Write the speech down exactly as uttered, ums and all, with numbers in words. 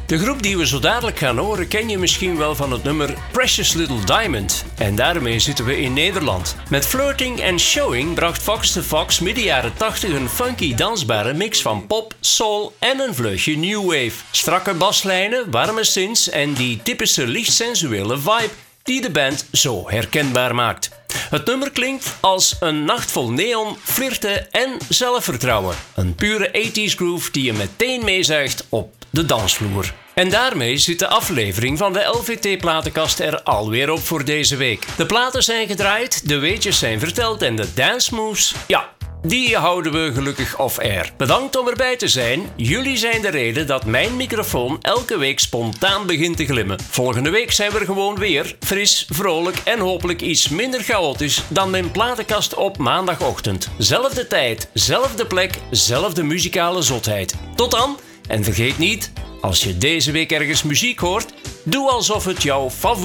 De groep die we zo dadelijk gaan horen ken je misschien wel van het nummer Precious Little Diamond. En daarmee zitten we in Nederland. Met Flirting and Showing bracht Fox the Fox midden jaren tachtig een funky dansbare mix van pop, soul en een vleugje new wave. Strakke baslijnen, warme synths en die typische licht sensuele vibe die de band zo herkenbaar maakt. Het nummer klinkt als een nacht vol neon, flirten en zelfvertrouwen. Een pure tachtiger groove die je meteen meezuigt op de dansvloer. En daarmee zit de aflevering van de L V T-platenkast er alweer op voor deze week. De platen zijn gedraaid, de weetjes zijn verteld en de dance moves, ja, die houden we gelukkig off-air. Bedankt om erbij te zijn. Jullie zijn de reden dat mijn microfoon elke week spontaan begint te glimmen. Volgende week zijn we er gewoon weer. Fris, vrolijk en hopelijk iets minder chaotisch dan mijn platenkast op maandagochtend. Zelfde tijd, zelfde plek, zelfde muzikale zotheid. Tot dan, en vergeet niet, als je deze week ergens muziek hoort, doe alsof het jouw favoriete